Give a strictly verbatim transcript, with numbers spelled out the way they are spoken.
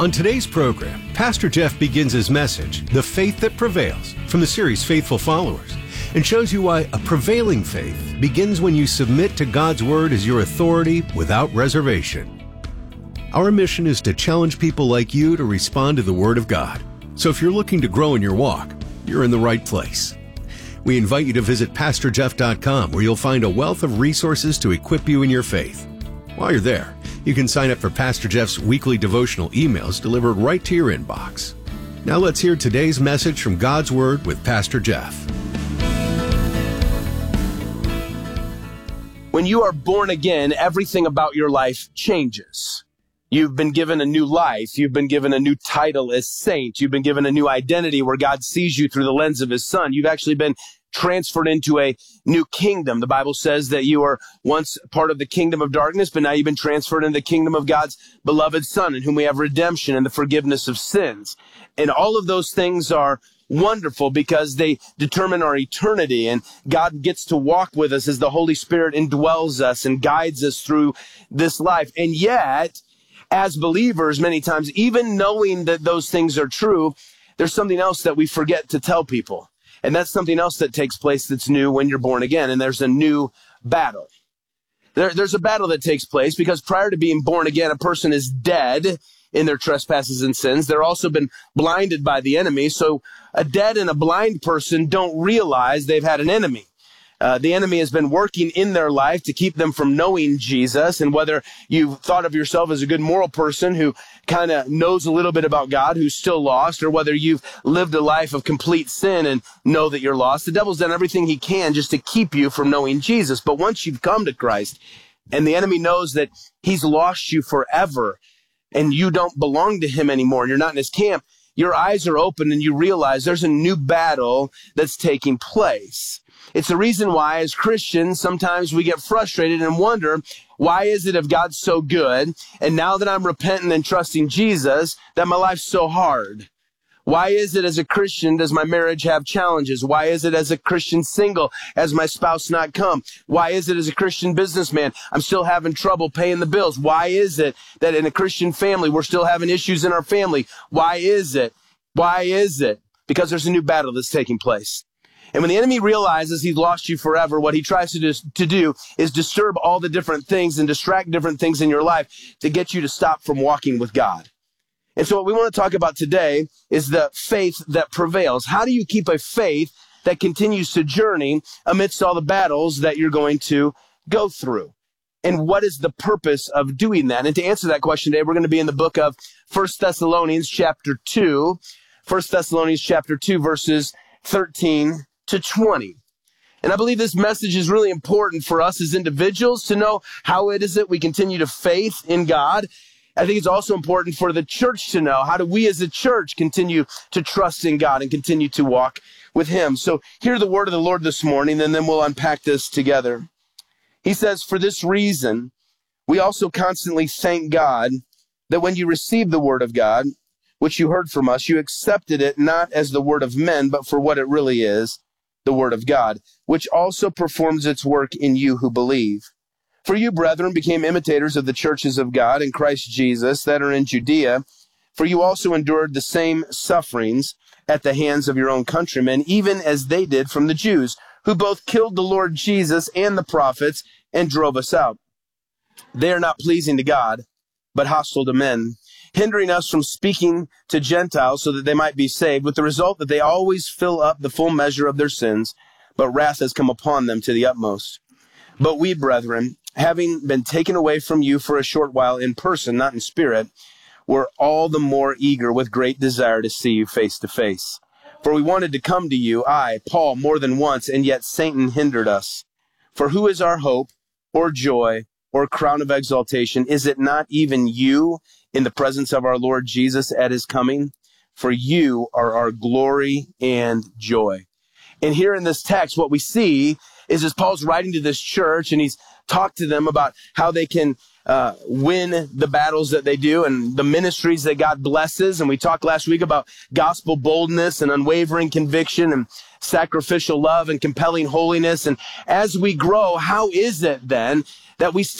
On today's program, Pastor Jeff begins his message, The Faith That Prevails, from the series Faithful Followers, and shows you why a prevailing faith begins when you submit to God's Word as your authority without reservation. Our mission is to challenge people like you to respond to the Word of God. So if you're looking to grow in your walk, you're in the right place. We invite you to visit pastor jeff dot com, where you'll find a wealth of resources to equip you in your faith. While you're there, you can sign up for Pastor Jeff's weekly devotional emails delivered right to your inbox. Now let's hear today's message from God's Word with Pastor Jeff. When you are born again, everything about your life changes. You've been given a new life. You've been given a new title as saint. You've been given a new identity where God sees you through the lens of his Son. You've actually been transferred into a new kingdom. The Bible says that you were once part of the kingdom of darkness, but now you've been transferred into the kingdom of God's beloved Son, in whom we have redemption and the forgiveness of sins. And all of those things are wonderful because they determine our eternity, and God gets to walk with us as the Holy Spirit indwells us and guides us through this life. And yet, as believers, many times, even knowing that those things are true, there's something else that we forget to tell people. And that's something else that takes place that's new when you're born again. And there's a new battle. There, there's a battle that takes place because prior to being born again, a person is dead in their trespasses and sins. They're also been blinded by the enemy. So a dead and a blind person don't realize they've had an enemy. Uh, the enemy has been working in their life to keep them from knowing Jesus. And whether you've thought of yourself as a good moral person who kind of knows a little bit about God, who's still lost, or whether you've lived a life of complete sin and know that you're lost, the devil's done everything he can just to keep you from knowing Jesus. But once you've come to Christ and the enemy knows that he's lost you forever and you don't belong to him anymore, and you're not in his camp, your eyes are open and you realize there's a new battle that's taking place. It's the reason why, as Christians, sometimes we get frustrated and wonder, why is it if God's so good, and now that I'm repentant and trusting Jesus, that my life's so hard? Why is it as a Christian does my marriage have challenges? Why is it as a Christian single has my spouse not come? Why is it as a Christian businessman I'm still having trouble paying the bills? Why is it that in a Christian family we're still having issues in our family? Why is it? Why is it? Because there's a new battle that's taking place. And when the enemy realizes he's lost you forever, what he tries to do, to do is disturb all the different things and distract different things in your life to get you to stop from walking with God. And so what we want to talk about today is the faith that prevails. How do you keep a faith that continues to journey amidst all the battles that you're going to go through? And what is the purpose of doing that? And to answer that question today, we're going to be in the book of First Thessalonians chapter two. First Thessalonians chapter two, verses thirteen to twenty. And I believe this message is really important for us as individuals to know how it is that we continue to faith in God. I think it's also important for the church to know, how do we as a church continue to trust in God and continue to walk with him? So hear the word of the Lord this morning, and then we'll unpack this together. He says, "For this reason, we also constantly thank God that when you received the word of God, which you heard from us, you accepted it not as the word of men, but for what it really is, the word of God, which also performs its work in you who believe. For you, brethren, became imitators of the churches of God in Christ Jesus that are in Judea, for you also endured the same sufferings at the hands of your own countrymen, even as they did from the Jews, who both killed the Lord Jesus and the prophets and drove us out. They are not pleasing to God, but hostile to men, hindering us from speaking to Gentiles so that they might be saved, with the result that they always fill up the full measure of their sins, but wrath has come upon them to the utmost. But we, brethren, having been taken away from you for a short while in person, not in spirit, were all the more eager with great desire to see you face to face. For we wanted to come to you, I, Paul, more than once, and yet Satan hindered us. For who is our hope, or joy, or crown of exaltation? Is it not even you in the presence of our Lord Jesus at his coming? For you are our glory and joy." And here in this text, what we see is as Paul's writing to this church, and he's talked to them about how they can uh, win the battles that they do and the ministries that God blesses. And we talked last week about gospel boldness and unwavering conviction and sacrificial love and compelling holiness. And as we grow, how is it then that we